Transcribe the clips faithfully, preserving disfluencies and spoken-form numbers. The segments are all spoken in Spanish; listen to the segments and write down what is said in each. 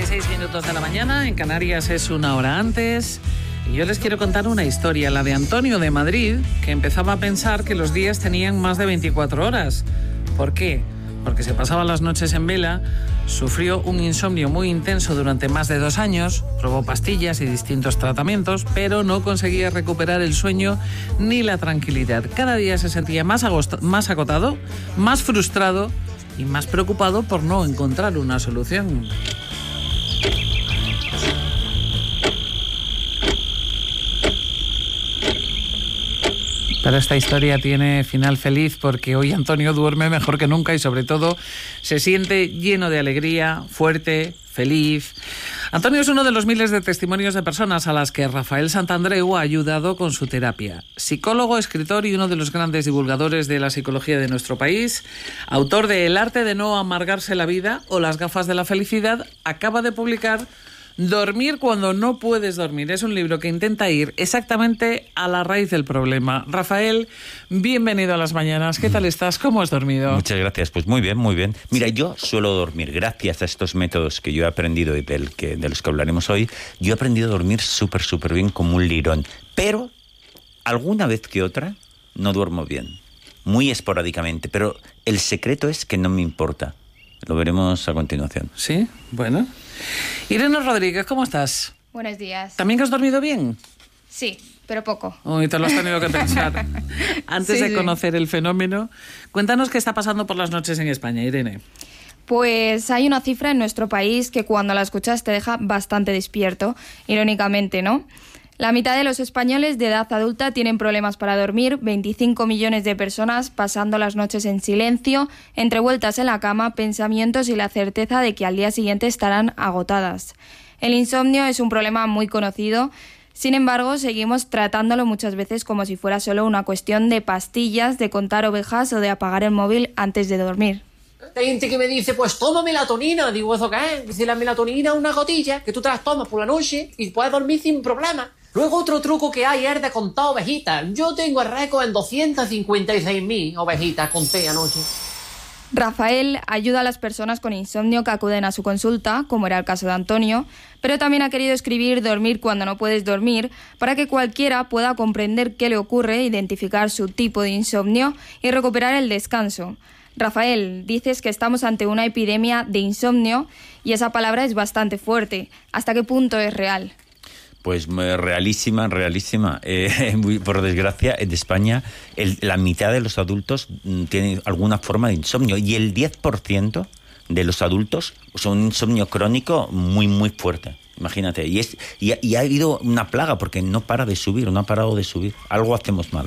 y seis minutos de la mañana, en Canarias es una hora antes. Y yo les quiero contar una historia, la de Antonio de Madrid, que empezaba a pensar que los días tenían más de veinticuatro horas. ¿Por qué? Porque se pasaba las noches en vela, sufrió un insomnio muy intenso durante más de dos años, probó pastillas y distintos tratamientos, pero no conseguía recuperar el sueño ni la tranquilidad. Cada día se sentía más, agost- más agotado, más frustrado y más preocupado por no encontrar una solución. Pero esta historia tiene final feliz porque hoy Antonio duerme mejor que nunca y sobre todo se siente lleno de alegría, fuerte, feliz. Antonio es uno de los miles de testimonios de personas a las que Rafael Santandreu ha ayudado con su terapia. Psicólogo, escritor y uno de los grandes divulgadores de la psicología de nuestro país, autor de El arte de no amargarse la vida o Las gafas de la felicidad, acaba de publicar Dormir cuando no puedes dormir. Es un libro que intenta ir exactamente a la raíz del problema. Rafael, bienvenido a Las Mañanas. ¿Qué tal estás? ¿Cómo has dormido? Muchas gracias. Pues muy bien, muy bien. Mira, yo suelo dormir, gracias a estos métodos que yo he aprendido y del que, de los que hablaremos hoy, yo he aprendido a dormir súper, súper bien como un lirón. Pero, alguna vez que otra, no duermo bien. Muy esporádicamente. Pero el secreto es que no me importa. Lo veremos a continuación. Sí, bueno. Irene Rodríguez, ¿cómo estás? Buenos días. ¿También que has dormido bien? Sí, pero poco. Uy, te lo has tenido que pensar. Antes sí, de sí. conocer el fenómeno, cuéntanos qué está pasando por las noches en España, Irene. Pues hay una cifra en nuestro país que cuando la escuchas te deja bastante despierto, irónicamente, ¿no? La mitad de los españoles de edad adulta tienen problemas para dormir, veinticinco millones de personas pasando las noches en silencio, entre vueltas en la cama, pensamientos y la certeza de que al día siguiente estarán agotadas. El insomnio es un problema muy conocido, sin embargo, seguimos tratándolo muchas veces como si fuera solo una cuestión de pastillas, de contar ovejas o de apagar el móvil antes de dormir. Hay gente que me dice, pues toma melatonina. Digo, ¿eso qué es? Dice, la melatonina es una gotilla que tú te las tomas por la noche y puedes dormir sin problema. Luego otro truco que hay es de contar ovejitas. Yo tengo el récord en doscientas cincuenta y seis mil ovejitas conté anoche. Rafael ayuda a las personas con insomnio que acuden a su consulta, como era el caso de Antonio, pero también ha querido escribir Dormir cuando no puedes dormir para que cualquiera pueda comprender qué le ocurre, identificar su tipo de insomnio y recuperar el descanso. Rafael, dices que estamos ante una epidemia de insomnio y esa palabra es bastante fuerte. ¿Hasta qué punto es real? Pues realísima, realísima. Eh, por desgracia, en España el, la mitad de los adultos tienen alguna forma de insomnio y el diez por ciento de los adultos son un insomnio crónico muy, muy fuerte. Imagínate. Y, es, y, y ha habido una plaga porque no para de subir, no ha parado de subir. Algo hacemos mal.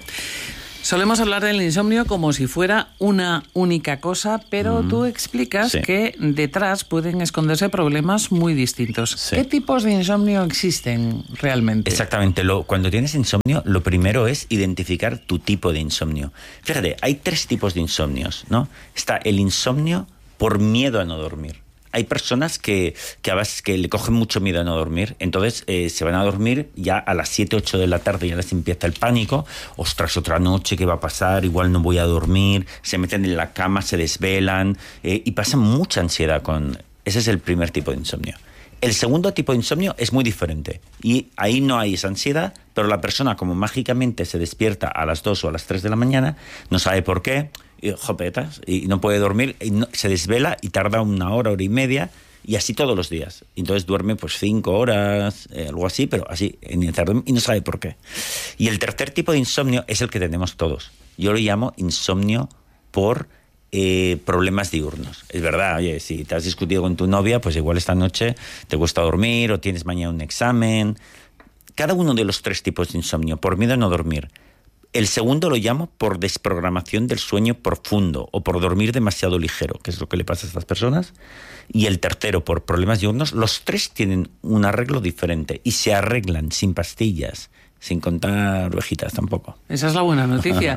Solemos hablar del insomnio como si fuera una única cosa, pero mm. tú explicas sí. que detrás pueden esconderse problemas muy distintos. Sí. ¿Qué tipos de insomnio existen realmente? Exactamente. Lo, cuando tienes insomnio, lo primero es identificar tu tipo de insomnio. Fíjate, hay tres tipos de insomnios, ¿no? Está el insomnio por miedo a no dormir. Hay personas que, que a veces que le cogen mucho miedo a no dormir, entonces eh, se van a dormir ya a las siete, ocho de la tarde, ya les empieza el pánico. Ostras, otra noche, ¿qué va a pasar? Igual no voy a dormir. Se meten en la cama, se desvelan eh, y pasan mucha ansiedad con... Ese es el primer tipo de insomnio. El segundo tipo de insomnio es muy diferente y ahí no hay esa ansiedad, pero la persona como mágicamente se despierta a las dos o a las tres de la mañana, no sabe por qué, y jopetas, y no puede dormir, y no, se desvela y tarda una hora, hora y media, y así todos los días. Entonces duerme pues cinco horas, eh, algo así, pero así, en el tarde, y no sabe por qué. Y el tercer tipo de insomnio es el que tenemos todos. Yo lo llamo insomnio por eh, problemas diurnos. Es verdad, oye, si te has discutido con tu novia, pues igual esta noche te cuesta dormir o tienes mañana un examen. Cada uno de los tres tipos de insomnio, por miedo a no dormir. El segundo lo llamo por desprogramación del sueño profundo o por dormir demasiado ligero, que es lo que le pasa a estas personas. Y el tercero, por problemas diurnos. Los tres tienen un arreglo diferente y se arreglan sin pastillas, sin contar ovejitas tampoco. Esa es la buena noticia.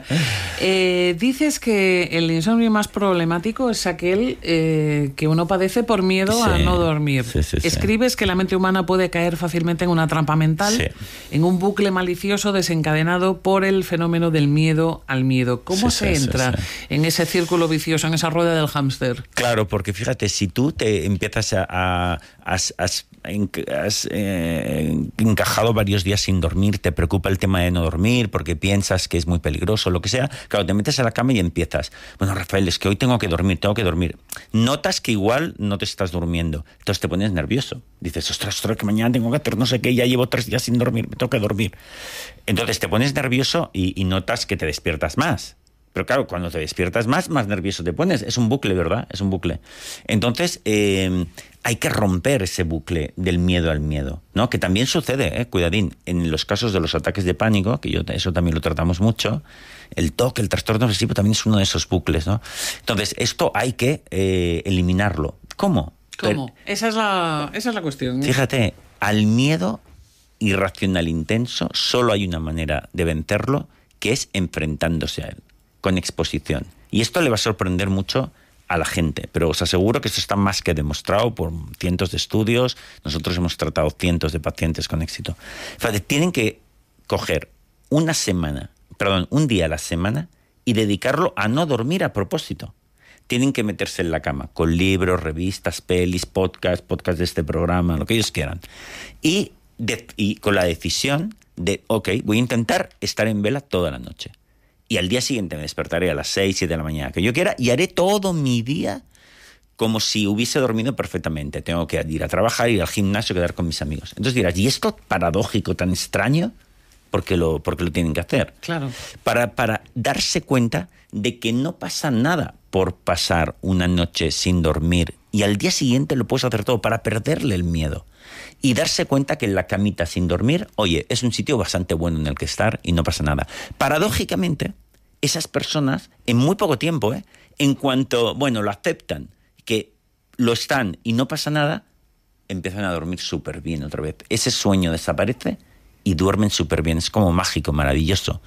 eh, dices que el insomnio más problemático es aquel eh, que uno padece por miedo sí, a no dormir. Sí, sí, sí. Escribes que la mente humana puede caer fácilmente en una trampa mental, sí. en un bucle malicioso desencadenado por el fenómeno del miedo al miedo. ¿Cómo sí, se sí, entra sí, sí. en ese círculo vicioso, en esa rueda del hámster? Claro, porque fíjate, si tú te empiezas a... a has, has, has eh, encajado varios días sin dormir, te preocupa el tema de no dormir porque piensas que es muy peligroso, lo que sea, claro, te metes a la cama y empiezas, bueno, Rafael, es que hoy tengo que dormir, tengo que dormir. Notas que igual no te estás durmiendo, entonces te pones nervioso. Dices, ostras, ostras, que mañana tengo que hacer no sé qué, ya llevo tres días sin dormir, me tengo que dormir. Entonces te pones nervioso y, y notas que te despiertas más. Pero claro, cuando te despiertas más, más nervioso te pones. Es un bucle, ¿verdad? Es un bucle. Entonces, eh, hay que romper ese bucle del miedo al miedo, ¿no? Que también sucede, ¿eh? Cuidadín, en los casos de los ataques de pánico, que yo eso también lo tratamos mucho, el T O C, el trastorno obsesivo, también es uno de esos bucles, ¿no? Entonces, esto hay que eh, eliminarlo. ¿Cómo? ¿Cómo? Pero, esa es la, esa es la cuestión. ¿eh? Fíjate, al miedo irracional intenso solo hay una manera de vencerlo, que es enfrentándose a él, con exposición. Y esto le va a sorprender mucho a la gente, pero os aseguro que esto está más que demostrado por cientos de estudios. Nosotros hemos tratado cientos de pacientes con éxito. Fíjate, tienen que coger una semana, perdón, un día a la semana y dedicarlo a no dormir a propósito. Tienen que meterse en la cama con libros, revistas, pelis, podcasts, podcasts de este programa, lo que ellos quieran. Y, de, y con la decisión de, ok, voy a intentar estar en vela toda la noche. Y al día siguiente me despertaré a las seis, siete de la mañana que yo quiera y haré todo mi día como si hubiese dormido perfectamente. Tengo que ir a trabajar, ir al gimnasio, quedar con mis amigos. Entonces dirás, ¿y esto paradójico, tan extraño? Porque lo, porque lo tienen que hacer. Claro. Para, para darse cuenta de que no pasa nada por pasar una noche sin dormir y al día siguiente lo puedes hacer todo para perderle el miedo. Y darse cuenta que en la camita sin dormir, oye, es un sitio bastante bueno en el que estar y no pasa nada. Paradójicamente, esas personas, en muy poco tiempo, ¿eh? en cuanto, bueno, lo aceptan, que lo están y no pasa nada, empiezan a dormir súper bien otra vez. Ese sueño desaparece y duermen súper bien. Es como mágico, maravilloso.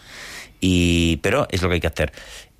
Y, pero es lo que hay que hacer.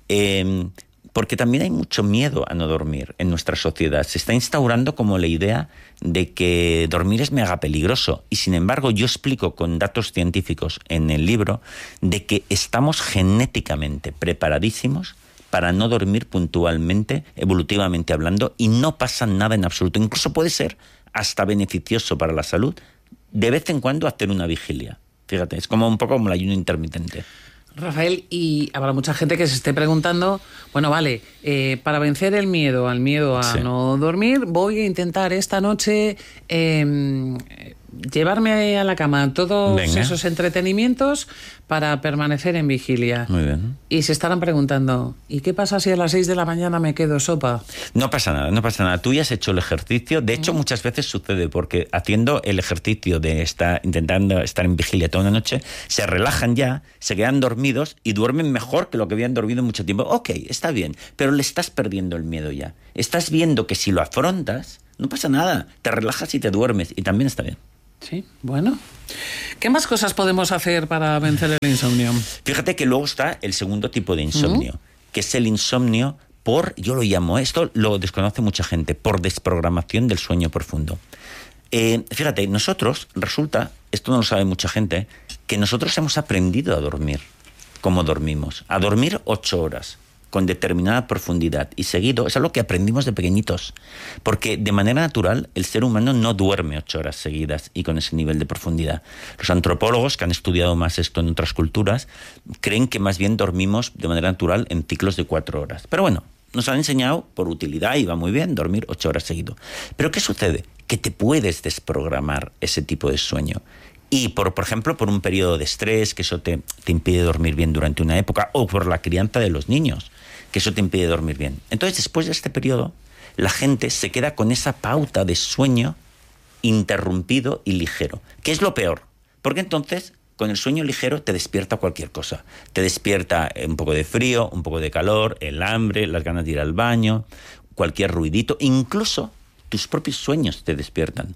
Eh, porque también hay mucho miedo a no dormir en nuestra sociedad. Se está instaurando como la idea de que dormir es mega peligroso. Y sin embargo, yo explico con datos científicos en el libro de que estamos genéticamente preparadísimos para no dormir puntualmente, evolutivamente hablando, y no pasa nada en absoluto. Incluso puede ser hasta beneficioso para la salud de vez en cuando hacer una vigilia. Fíjate, es como un poco como el ayuno intermitente. Rafael, y habrá mucha gente que se esté preguntando, bueno, vale, eh, para vencer el miedo, al miedo a sí. no dormir, voy a intentar esta noche eh, llevarme a la cama todos Venga. esos entretenimientos para permanecer en vigilia. Muy bien. Y se estarán preguntando, ¿y qué pasa si a las seis de la mañana me quedo sopa? No pasa nada, no pasa nada. Tú ya has hecho el ejercicio. De hecho, mm. muchas veces sucede porque haciendo el ejercicio de estar, intentando estar en vigilia toda una noche, se relajan ya, se quedan dormidos y duermen mejor que lo que habían dormido mucho tiempo. Ok, está bien, pero le estás perdiendo el miedo ya. Estás viendo que si lo afrontas, no pasa nada. Te relajas y te duermes y también está bien. Sí, bueno. ¿Qué más cosas podemos hacer para vencer el insomnio? Fíjate que luego está el segundo tipo de insomnio, uh-huh. que es el insomnio por, yo lo llamo, esto lo desconoce mucha gente, por desprogramación del sueño profundo. Eh, fíjate, nosotros, resulta, esto no lo sabe mucha gente, que nosotros hemos aprendido a dormir como dormimos, a dormir ocho horas. Con determinada profundidad y seguido, es algo que aprendimos de pequeñitos, porque de manera natural el ser humano no duerme ocho horas seguidas y con ese nivel de profundidad. Los antropólogos que han estudiado más esto en otras culturas creen que más bien dormimos de manera natural en ciclos de cuatro horas. Pero bueno, nos han enseñado por utilidad y va muy bien dormir ocho horas seguido. Pero ¿qué sucede? Que te puedes desprogramar ese tipo de sueño. Y, por, por ejemplo, por un periodo de estrés, que eso te, te impide dormir bien durante una época, o por la crianza de los niños, que eso te impide dormir bien. Entonces, después de este periodo, la gente se queda con esa pauta de sueño interrumpido y ligero, que es lo peor, porque entonces, con el sueño ligero, te despierta cualquier cosa. Te despierta un poco de frío, un poco de calor, el hambre, las ganas de ir al baño, cualquier ruidito, incluso tus propios sueños te despiertan.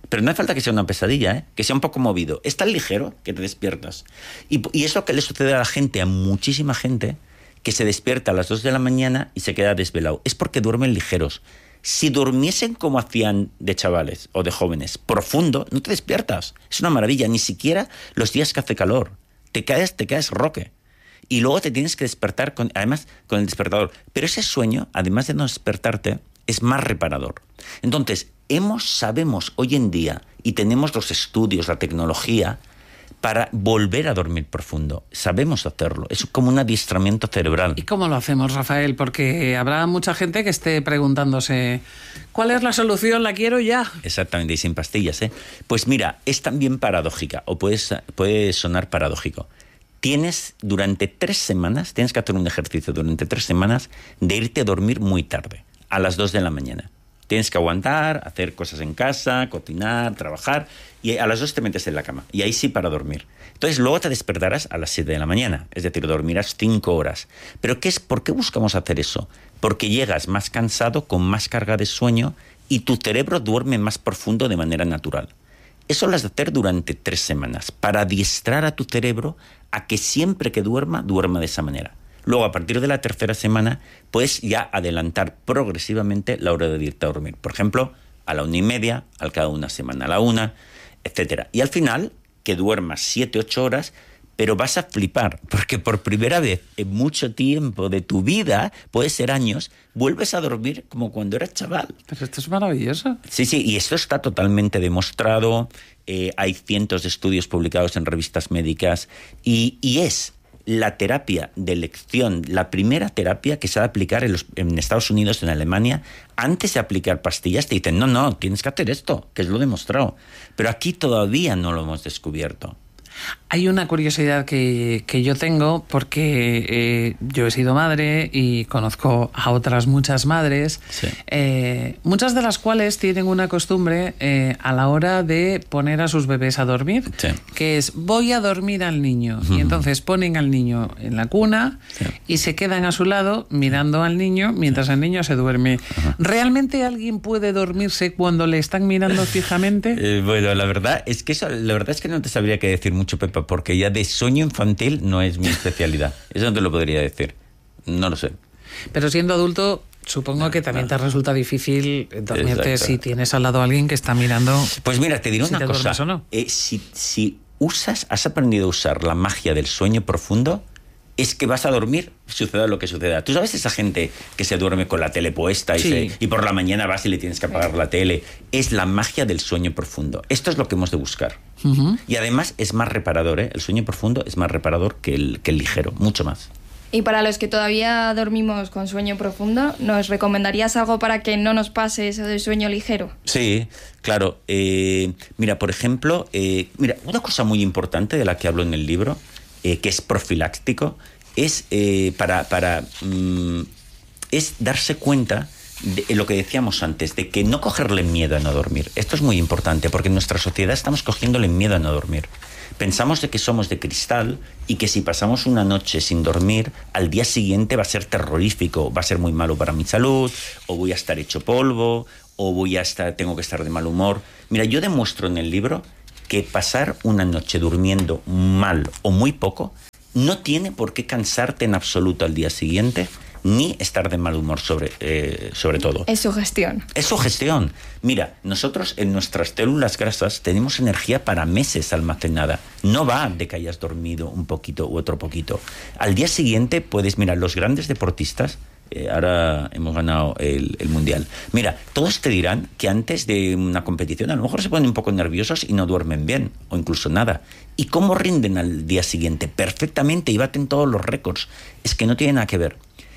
Pero no hace falta que sea una pesadilla, ¿eh? Que sea un poco movido. Es tan ligero que te despiertas. Y, y es lo que le sucede a la gente, a muchísima gente, que se despierta a las dos de la mañana y se queda desvelado. Es porque duermen ligeros. Si durmiesen como hacían de chavales o de jóvenes, profundo, no te despiertas. Es una maravilla. Ni siquiera los días que hace calor. Te caes, te caes roque. Y luego te tienes que despertar, con, además, con el despertador. Pero ese sueño, además de no despertarte, es más reparador. Entonces, hemos, sabemos hoy en día, y tenemos los estudios, la tecnología, para volver a dormir profundo. Sabemos hacerlo. Es como un adiestramiento cerebral. ¿Y cómo lo hacemos, Rafael? Porque habrá mucha gente que esté preguntándose ¿cuál es la solución? La quiero ya. Exactamente, y sin pastillas, ¿eh? Pues mira, es también paradójica, o puede, puede sonar paradójico. Tienes durante tres semanas, tienes que hacer un ejercicio durante tres semanas de irte a dormir muy tarde, a las dos de la mañana. Tienes que aguantar, hacer cosas en casa, cocinar, trabajar, y a las dos te metes en la cama. Y ahí sí para dormir. Entonces luego te despertarás a las siete de la mañana. Es decir, dormirás cinco horas. ¿Pero qué es? ¿Por qué buscamos hacer eso? Porque llegas más cansado, con más carga de sueño, y tu cerebro duerme más profundo de manera natural. Eso lo has de hacer durante tres semanas, para adiestrar a tu cerebro a que siempre que duerma, duerma de esa manera. Luego, a partir de la tercera semana, puedes ya adelantar progresivamente la hora de irte a dormir. Por ejemplo, a la una y media, al cabo de una semana a la una, etcétera. Y al final, que duermas siete, ocho horas, pero vas a flipar, porque por primera vez en mucho tiempo de tu vida, puede ser años, vuelves a dormir como cuando eras chaval. Pero esto es maravilloso. Sí, sí, y esto está totalmente demostrado. Eh, hay cientos de estudios publicados en revistas médicas, y, y es la terapia de elección, la primera terapia que se va a aplicar en, los, en Estados Unidos, en Alemania. Antes de aplicar pastillas te dicen, no, no, tienes que hacer esto, que es lo demostrado. Pero aquí todavía no lo hemos descubierto. Hay una curiosidad que, que yo tengo, porque eh, yo he sido madre y conozco a otras muchas madres, Sí. eh, muchas de las cuales tienen una costumbre eh, a la hora de poner a sus bebés a dormir, Sí. que es voy a dormir al niño. Uh-huh. Y entonces ponen al niño en la cuna, sí, y se quedan a su lado mirando al niño mientras el niño se duerme. Uh-huh. ¿Realmente alguien puede dormirse cuando le están mirando fijamente? Eh, bueno, la verdad es que eso, la verdad es que no te sabría qué decir mucho, Pepa, porque ya de sueño infantil no es mi especialidad. Eso no te lo podría decir. No lo sé. Pero siendo adulto, supongo no, que también no. te resulta difícil dormirte. Exacto. Si tienes al lado a alguien que está mirando. Pues mira, te diré si una te cosa. ¿O no? Eh, si, si usas, has aprendido a usar la magia del sueño profundo, es que vas a dormir, suceda lo que suceda. ¿Tú sabes esa gente que se duerme con la tele puesta y, sí. se, y por la mañana vas y le tienes que apagar la tele? Es la magia del sueño profundo. Esto es lo que hemos de buscar. Uh-huh. Y además es más reparador, ¿eh? El sueño profundo es más reparador que el, que el ligero, mucho más. Y para los que todavía dormimos con sueño profundo, ¿nos recomendarías algo para que no nos pase eso del sueño ligero? Sí, claro. Eh, mira, por ejemplo, eh, mira, una cosa muy importante de la que hablo en el libro, Eh, que es profiláctico, es eh, para, para mm, es darse cuenta de lo que decíamos antes, de que no cogerle miedo a no dormir. Esto es muy importante, porque en nuestra sociedad estamos cogiéndole miedo a no dormir. Pensamos de que somos de cristal y que si pasamos una noche sin dormir, al día siguiente va a ser terrorífico, va a ser muy malo para mi salud, o voy a estar hecho polvo, o voy a estar, tengo que estar de mal humor. Mira, yo demuestro en el libro que pasar una noche durmiendo mal o muy poco no tiene por qué cansarte en absoluto al día siguiente, ni estar de mal humor sobre, eh, sobre todo. Es su gestión. Es su gestión. Mira, nosotros en nuestras células grasas tenemos energía para meses almacenada. No va de que hayas dormido un poquito u otro poquito. Al día siguiente puedes, mirar, los grandes deportistas, Eh, ahora hemos ganado el, el Mundial. Mira, todos te dirán que antes de una competición a lo mejor se ponen un poco nerviosos y no duermen bien, o incluso nada. ¿Y cómo rinden al día siguiente? Perfectamente, y baten todos los récords. Es que no tiene nada que ver.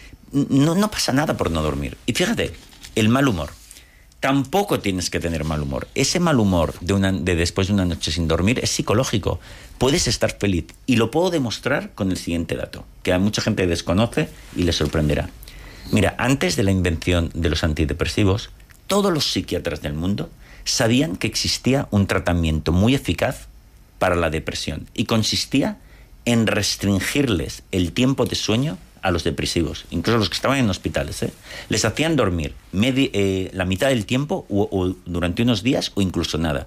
No, no pasa nada por no dormir. Y fíjate, el mal humor. Tampoco tienes que tener mal humor. Ese mal humor de, una, de después de una noche sin dormir es psicológico. Puedes estar feliz. Y lo puedo demostrar con el siguiente dato, que a mucha gente desconoce y le sorprenderá. Mira, antes de la invención de los antidepresivos, todos los psiquiatras del mundo sabían que existía un tratamiento muy eficaz para la depresión y consistía en restringirles el tiempo de sueño a los depresivos, incluso los que estaban en hospitales, ¿eh? Les hacían dormir medi- eh, la mitad del tiempo o, o durante unos días o incluso nada.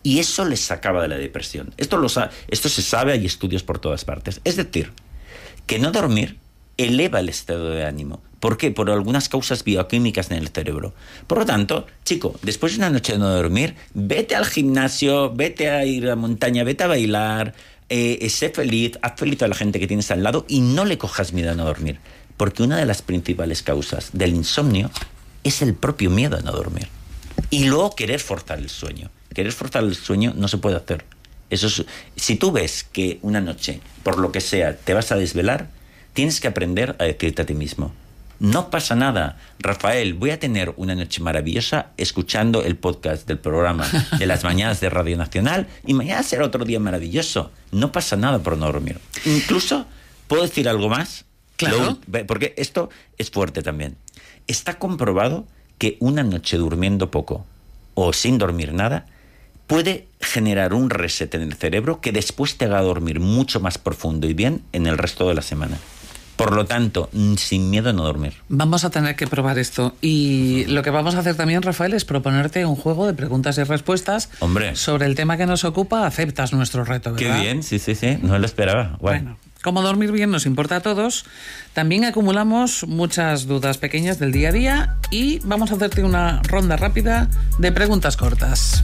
Y eso les sacaba de la depresión. Esto, lo sa- esto se sabe, hay estudios por todas partes. Es decir, que no dormir eleva el estado de ánimo. ¿Por qué? Por algunas causas bioquímicas en el cerebro. Por lo tanto, chico, después de una noche de no dormir, vete al gimnasio, vete a ir a la montaña, vete a bailar, eh, sé feliz, haz feliz a la gente que tienes al lado y no le cojas miedo a no dormir. Porque una de las principales causas del insomnio es el propio miedo a no dormir. Y luego querer forzar el sueño. Querer forzar el sueño no se puede hacer. Eso es, si tú ves que una noche, por lo que sea, te vas a desvelar, tienes que aprender a decirte a ti mismo: no pasa nada, Rafael, voy a tener una noche maravillosa escuchando el podcast del programa de las mañanas de Radio Nacional y mañana será otro día maravilloso. No pasa nada por no dormir. Incluso, ¿puedo decir algo más? Claro. Lo, porque esto es fuerte también. Está comprobado que una noche durmiendo poco o sin dormir nada puede generar un reset en el cerebro que después te haga dormir mucho más profundo y bien en el resto de la semana. Por lo tanto, sin miedo a no dormir. Vamos a tener que probar esto. Y lo que vamos a hacer también, Rafael, es proponerte un juego de preguntas y respuestas. Hombre. Sobre el tema que nos ocupa. Aceptas nuestro reto, ¿verdad? Qué bien, sí, sí, sí. No lo esperaba. Guay. Bueno, como dormir bien nos importa a todos, también acumulamos muchas dudas pequeñas del día a día y vamos a hacerte una ronda rápida de preguntas cortas.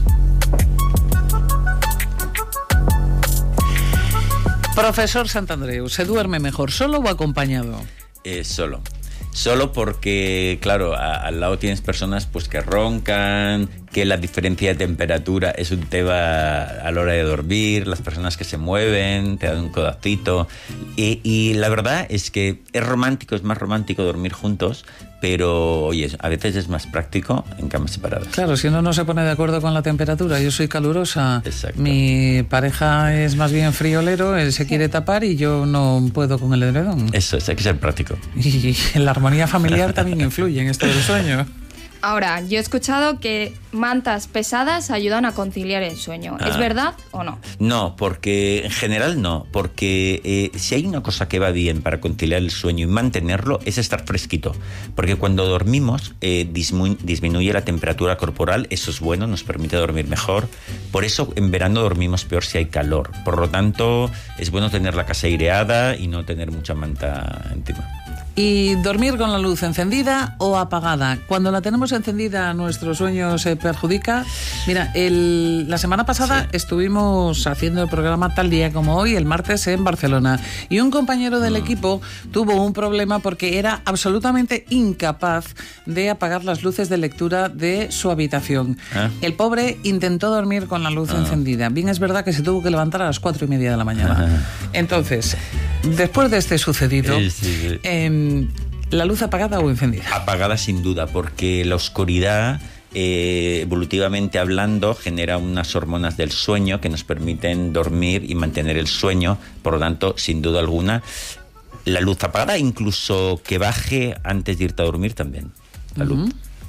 Profesor Santandreu, ¿se duerme mejor solo o acompañado? Eh, solo. Solo porque, claro, a, al lado tienes personas pues que roncan, que la diferencia de temperatura es un tema a la hora de dormir, las personas que se mueven, te dan un codacito. Y, y la verdad es que es romántico, es más romántico dormir juntos, pero, oye, a veces es más práctico en camas separadas. Claro, si uno no se pone de acuerdo con la temperatura, yo soy calurosa, Exacto. Mi pareja es más bien friolero, él se quiere tapar y yo no puedo con el edredón. Eso es, hay que ser práctico. Y la armonía familiar también influye en esto del sueño. Ahora, yo he escuchado que mantas pesadas ayudan a conciliar el sueño. ¿Es Ah. verdad o no? No, porque en general no, porque eh, si hay una cosa que va bien para conciliar el sueño y mantenerlo es estar fresquito, porque cuando dormimos eh, dismu- disminuye la temperatura corporal, eso es bueno, nos permite dormir mejor, por eso en verano dormimos peor si hay calor, por lo tanto es bueno tener la casa aireada y no tener mucha manta encima. ¿Y dormir con la luz encendida o apagada? Cuando la tenemos encendida, ¿nuestro sueño se perjudica? Mira, el, la semana pasada Sí. estuvimos haciendo el programa tal día como hoy, el martes, en Barcelona. Y un compañero del Mm. equipo tuvo un problema porque era absolutamente incapaz de apagar las luces de lectura de su habitación. Ah. El pobre intentó dormir con la luz Ah. encendida. Bien, es verdad que se tuvo que levantar a las cuatro y media de la mañana. Entonces, después de este sucedido... Sí, sí, sí. Eh, ¿la luz apagada o encendida? Apagada sin duda, porque la oscuridad, eh, evolutivamente hablando, genera unas hormonas del sueño que nos permiten dormir y mantener el sueño. Por lo tanto, sin duda alguna, la luz apagada, incluso que baje antes de irte a dormir también. La luz.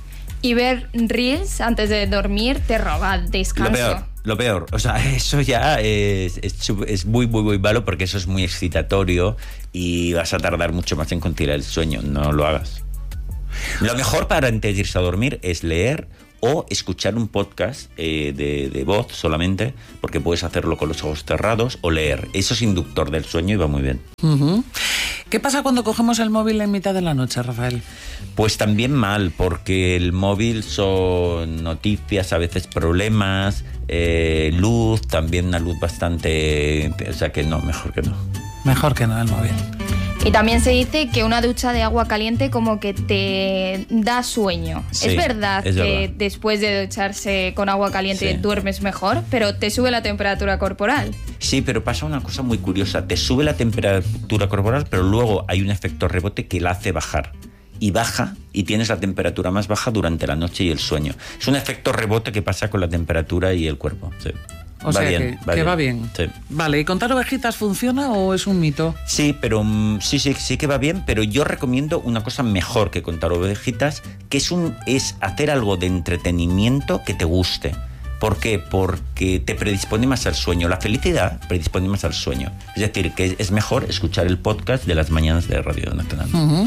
Y ver reels antes de dormir te roba descanso. Lo peor, lo peor. O sea, eso ya es, es, es muy, muy, muy malo porque eso es muy excitatorio y vas a tardar mucho más en conciliar el sueño. No lo hagas. Lo mejor para antes de irse a dormir es leer o escuchar un podcast eh, de, de voz solamente, porque puedes hacerlo con los ojos cerrados, o leer. Eso es inductor del sueño y va muy bien. Uh-huh. ¿Qué pasa cuando cogemos el móvil en mitad de la noche, Rafael? Pues también mal, porque el móvil son noticias, a veces problemas, eh, luz, también una luz bastante... O sea que no, mejor que no. Mejor que no el móvil. Y también se dice que una ducha de agua caliente como que te da sueño. Sí, es verdad es que verdad. después de ducharse con agua caliente Sí. duermes mejor, pero te sube la temperatura corporal. Sí, pero pasa una cosa muy curiosa. Te sube la temperatura corporal, pero luego hay un efecto rebote que la hace bajar. Y baja, y tienes la temperatura más baja durante la noche y el sueño. Es un efecto rebote que pasa con la temperatura y el cuerpo. Sí. O sea que, que va bien. Sí. Vale, ¿y contar ovejitas funciona o es un mito? Sí, pero mm, sí, sí, sí que va bien, pero yo recomiendo una cosa mejor que contar ovejitas, que es un es hacer algo de entretenimiento que te guste. ¿Por qué? Porque te predispone más al sueño. La felicidad predispone más al sueño. Es decir, que es mejor escuchar el podcast de las mañanas de Radio Nacional. Uh-huh.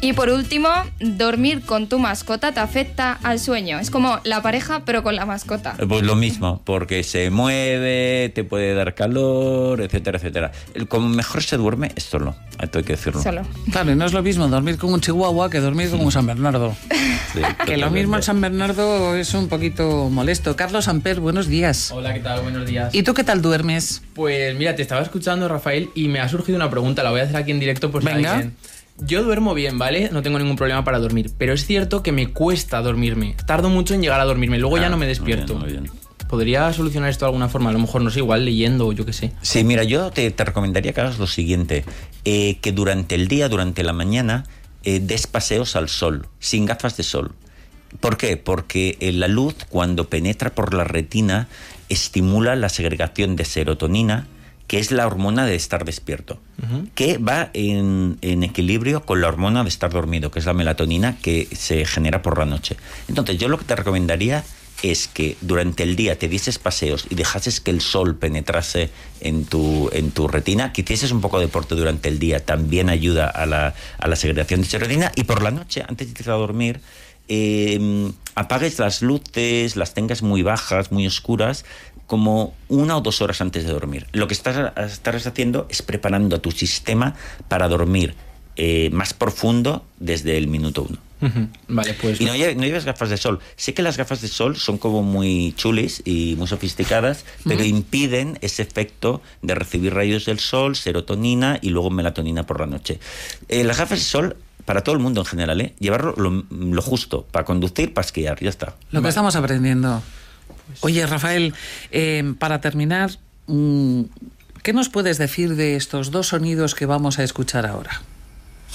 Y por último, dormir con tu mascota te afecta al sueño. Es como la pareja, pero con la mascota. Pues lo mismo, porque se mueve, te puede dar calor, etcétera, etcétera. El, como mejor se duerme es solo, esto hay que decirlo. Solo. Claro, y no es lo mismo dormir con un chihuahua que dormir con un San Bernardo. Sí, Que lo mismo el San Bernardo es un poquito molesto. Carlos Amper, buenos días. Hola, ¿qué tal? Buenos días. ¿Y tú qué tal duermes? Pues mira, te estaba escuchando, Rafael, y me ha surgido una pregunta, la voy a hacer aquí en directo por si Venga. alguien... Yo duermo bien, ¿vale? No tengo ningún problema para dormir, pero es cierto que me cuesta dormirme. Tardo mucho en llegar a dormirme, luego Ah, ya no me muy despierto. bien, muy bien. ¿Podría solucionar esto de alguna forma? A lo mejor, no sé, igual leyendo o yo qué sé. Sí, mira, yo te, te recomendaría que hagas lo siguiente, eh, que durante el día, durante la mañana, eh, des paseos al sol, sin gafas de sol. ¿Por qué? Porque eh, la luz, cuando penetra por la retina, estimula la segregación de serotonina, que es la hormona de estar despierto, uh-huh. que va en, en equilibrio con la hormona de estar dormido, que es la melatonina que se genera por la noche. Entonces, yo lo que te recomendaría es que durante el día te dieses paseos y dejases que el sol penetrase en tu, en tu retina, que hicieses un poco de deporte durante el día, también ayuda a la, a la segregación de serotonina, y por la noche, antes de irte a dormir, eh, apagues las luces, las tengas muy bajas, muy oscuras, como una o dos horas antes de dormir. Lo que estás, estás haciendo es preparando a tu sistema para dormir eh, más profundo desde el minuto uno. Uh-huh. Vale, pues... Y no, lle- no lleves gafas de sol. Sé que las gafas de sol son como muy chulis y muy sofisticadas, pero uh-huh. impiden ese efecto de recibir rayos del sol, serotonina y luego melatonina por la noche. Eh, las gafas de sol, para todo el mundo en general, ¿eh? Llevarlo lo, lo justo, para conducir, para esquiar, ya está. Lo que Vale. estamos aprendiendo. Oye, Rafael, eh, para terminar, ¿qué nos puedes decir de estos dos sonidos que vamos a escuchar ahora?